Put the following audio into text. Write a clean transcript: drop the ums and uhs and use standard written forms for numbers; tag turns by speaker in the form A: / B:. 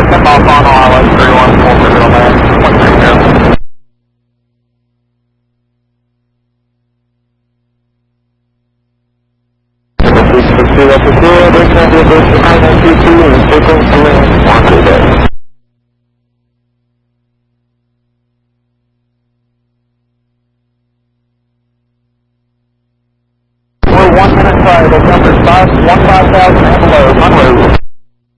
A: Come off on ILS 314 man. 130. Zero to zero, there's going to be a burst of 922 and circling to land. 130. We're 1 minute prior to number 15000 and below, Monroe.